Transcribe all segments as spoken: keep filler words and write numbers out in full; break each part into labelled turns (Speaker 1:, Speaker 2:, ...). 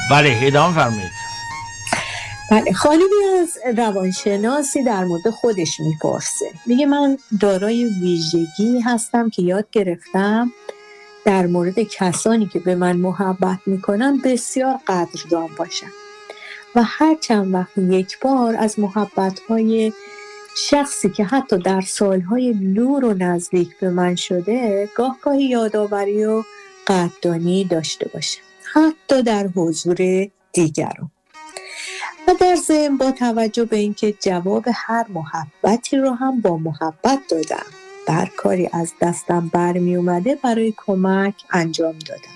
Speaker 1: بله ادامه فرمایید.
Speaker 2: بله، خانمی از روانشناسی در مورد خودش میپرسه، میگه من دارای ویژگی هستم که یاد گرفتم در مورد کسانی که به من محبت میکنن بسیار قدردان باشم و هر چند وقت یک بار از محبت‌های شخصی که حتی در سالهای دور و نزدیک به من شده گاه گاهی یادآوری و قدردانی داشته باشم، حتی در حضور دیگران. و در ضمن با توجه به اینکه جواب هر محبتی رو هم با محبت دادم، هر کاری از دستم برمی اومده برای کمک انجام دادم.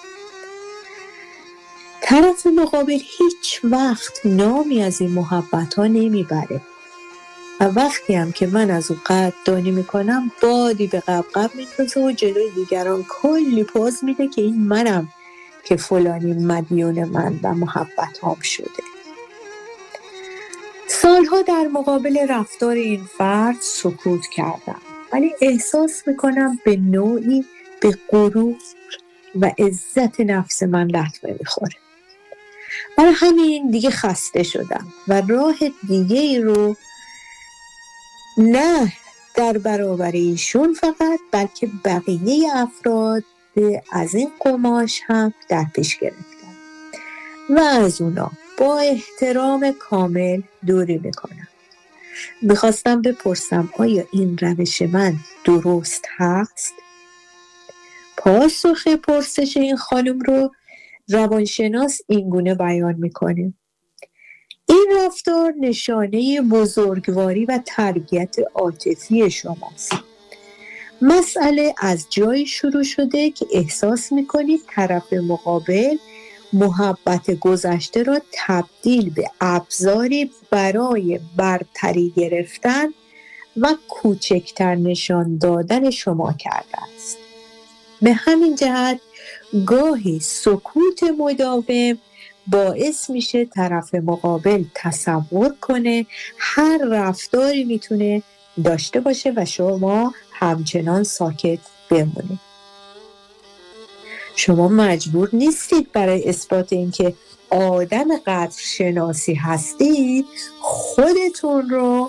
Speaker 2: طرف مقابل هیچ وقت نامی از این محبت ها نمیبره و وقتی هم که من از او قدردانی میکنم بادی به قبقب میندازه و جلوی دیگران کلی پوز میده که این منم که فلانی مدیون من و محبت هام شده. سالها در مقابل رفتار این فرد سکوت کردم، ولی احساس میکنم به نوعی به غرور و عزت نفس من لطمه میخوره. برای همین دیگه خسته شدم و راه دیگه ای رو نه در برابر ایشون فقط بلکه بقیه افراد از این قماش هم در پیش گرفتم و از اونا با احترام کامل دوری میکنم. میخواستم بپرسم آیا این روش من درست هست؟ پاسخ پرسش این خانم رو روانشناس اینگونه بیان میکنه: این رفتار نشانه بزرگواری و تربیت عاطفی شماست. مسئله از جایی شروع شده که احساس میکنید طرف مقابل محبت گذشته را تبدیل به ابزاری برای برتری گرفتن و کوچکتر نشان دادن شما کرده است. به همین جهت گاهی سکوت مداوم باعث میشه طرف مقابل تصور کنه هر رفتاری میتونه داشته باشه و شما همچنان ساکت بمونید. شما مجبور نیستید برای اثبات اینکه آدم قدرشناسی هستید خودتون رو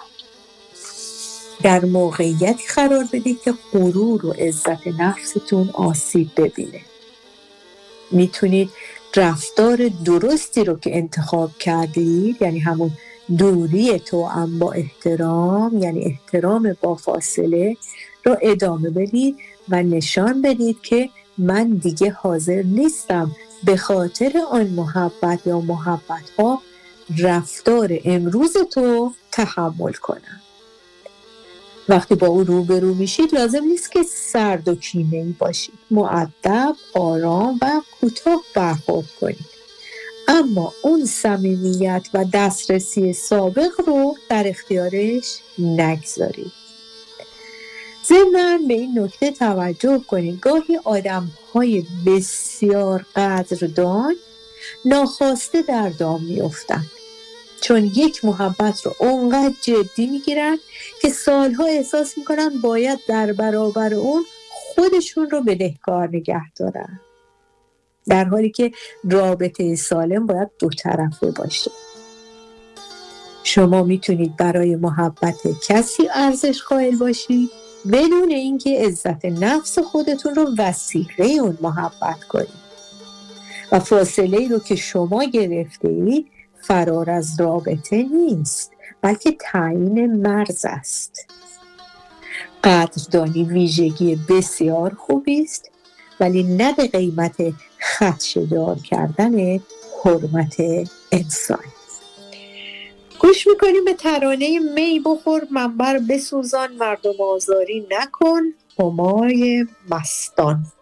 Speaker 2: در موقعیتی قرار بدید که غرور و عزت نفستون آسیب ببینه. میتونید رفتار درستی رو که انتخاب کردید، یعنی همون دوری توأم با احترام، یعنی احترام با فاصله، رو ادامه بدید و نشان بدید که من دیگه حاضر نیستم به خاطر آن محبت یا محبت ها رفتار امروز تو تحمل کنم. وقتی با او روبرو میشید لازم نیست که سرد و کینه‌ای باشید. مؤدب، آرام و کوتاه برخورد کنید. اما اون صمیمیت و دسترسی سابق رو در اختیارش نگذارید. ضمناً به این نکته توجه کنید گاهی آدم‌های بسیار قدردان ناخواسته در دام می‌افتند، چون یک محبت رو اونقدر جدی میگیرن که سالها احساس میکنن باید در برابر اون خودشون رو بدهکار نگه دارن، در حالی که رابطه سالم باید دو طرفه باشه. شما میتونید برای محبت کسی ارزش قائل باشید بدون اینکه عزت نفس خودتون رو وسیله اون محبت کنید و فاصله رو که شما گرفته اید فرار از رابطه نیست، بلکه تعیین مرز است. قدردانی ویژگی بسیار خوبی است، ولی نه به قیمت خدشه‌دار کردن حرمت انسان. گوش میکنیم به ترانه می بخور منبر بسوزان مردم آزاری نکن، همای مستان.